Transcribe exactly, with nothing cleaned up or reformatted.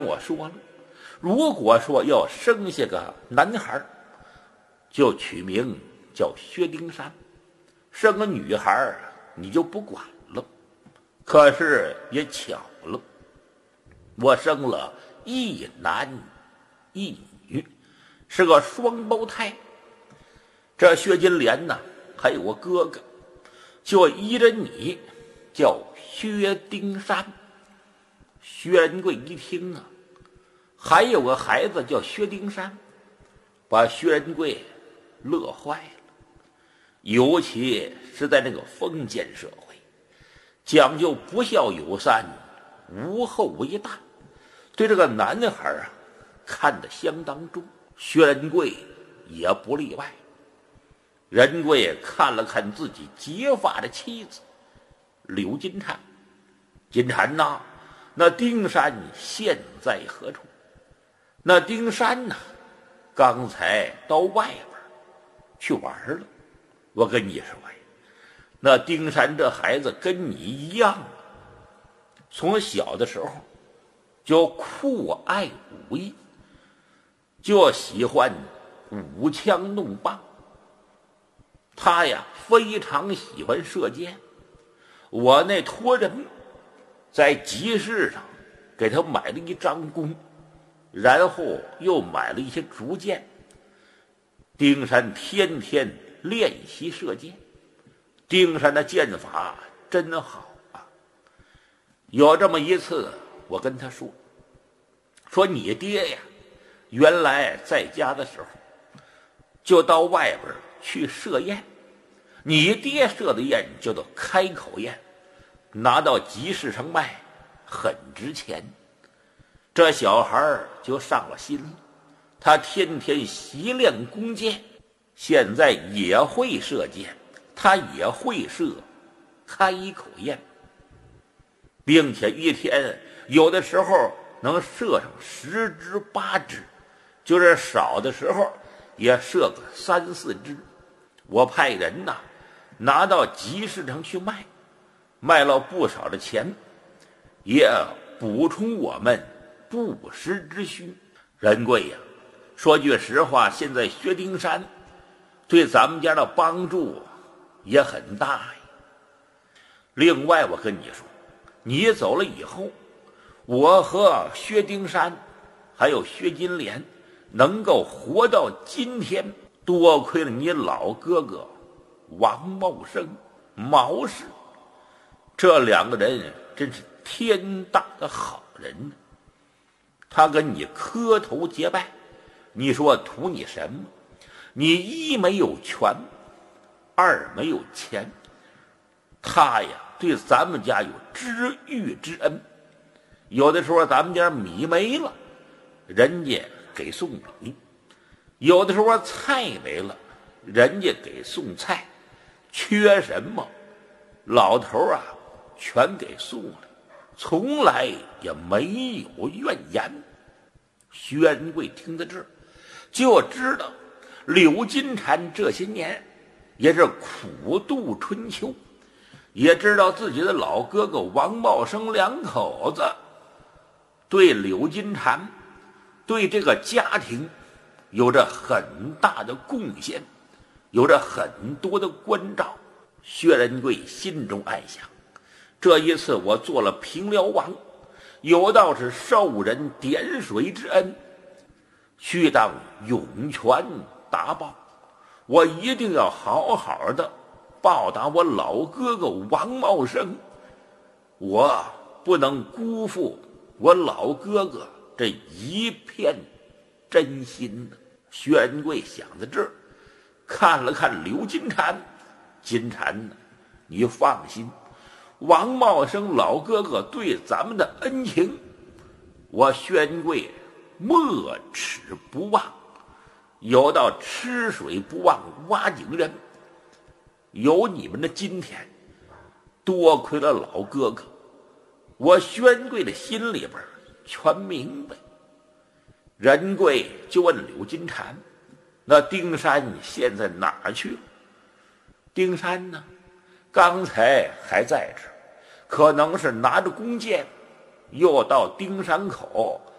我说了，如果说要生下个男孩，就取名叫薛丁山；生个女孩，你就不管了。可是也巧了，我生了一男一女，是个双胞胎。这薛金莲呢，还有个哥哥，就依着你叫薛丁山。薛仁贵一听啊，还有个孩子叫薛丁山，把薛仁贵乐坏了。尤其是在那个封建社会，讲究不孝有三，无后为大，对这个男孩啊看得相当重，薛仁贵也不例外。仁贵看了看自己结发的妻子柳金蝉，金蝉呐，那丁山现在何处？那丁山呐，刚才到外边去玩了。我跟你说呀，那丁山这孩子跟你一样啊，从小的时候就酷爱武艺，就喜欢舞枪弄棒。他呀非常喜欢射箭，我那托人在集市上给他买了一张弓，然后又买了一些竹箭。丁山天天练习射箭，丁山的箭法真好啊。有这么一次，我跟他说说你爹呀，原来在家的时候就到外边去射焰，你爹射的焰叫做开口焰，拿到集市上卖很值钱。这小孩就上了心了，他天天习练弓箭，现在也会射箭，他也会射开口焰，并且一天有的时候能射上十支八支，就是少的时候也射个三四支。我派人呐拿到集市上去卖，卖了不少的钱，也补充我们不时之需。仁贵呀，说句实话，现在薛丁山对咱们家的帮助也很大呀。另外我跟你说，你走了以后，我和薛丁山还有薛金莲能够活到今天，多亏了你老哥哥王茂生、毛氏，这两个人真是天大的好人。他跟你磕头结拜，你说图你什么？你一没有权，二没有钱，他呀对咱们家有知遇之恩。有的时候咱们家米没了，人家给送米；有的时候菜没了，人家给送菜。缺什么，老头啊全给送了，从来也没有怨言。薛仁贵听到这儿，就知道柳金蝉这些年也是苦度春秋，也知道自己的老哥哥王茂生两口子对柳金蝉对这个家庭有着很大的贡献，有着很多的关照。薛仁贵心中暗想，这一次我做了平辽王，有道是受人点水之恩，须当涌泉答报。我一定要好好的报答我老哥哥王茂生，我不能辜负我老哥哥这一片真心呢。薛仁贵想到这儿，看了看刘金蝉，金蝉呢，你放心，王茂生老哥哥对咱们的恩情，我薛仁贵没齿不忘。有道吃水不忘挖井人，有你们的今天，多亏了老哥哥，我薛仁贵的心里边全明白。仁贵就问柳金蝉，那丁山现在哪儿去了？丁山呢，刚才还在这儿，可能是拿着弓箭，又到丁山口